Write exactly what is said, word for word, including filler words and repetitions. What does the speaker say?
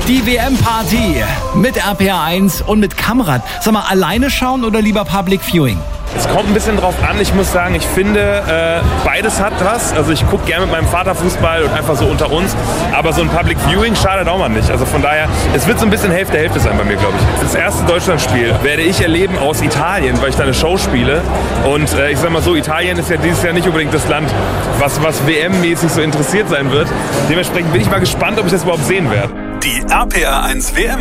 Die W M-Party mit R P R eins und mit Kamrat. Sag mal, alleine schauen oder lieber Public Viewing? Es kommt ein bisschen drauf an. Ich muss sagen, ich finde, äh, beides hat was. Also ich gucke gerne mit meinem Vater Fußball und einfach so unter uns. Aber so ein Public Viewing schadet auch mal nicht. Also von daher, es wird so ein bisschen Hälfte Hälfte sein bei mir, glaube ich. Das erste Deutschlandspiel werde ich erleben aus Italien, weil ich da eine Show spiele. Und äh, ich sag mal so, Italien ist ja dieses Jahr nicht unbedingt das Land, was, was W M-mäßig so interessiert sein wird. Dementsprechend bin ich mal gespannt, ob ich das überhaupt sehen werde. Die R P R eins W M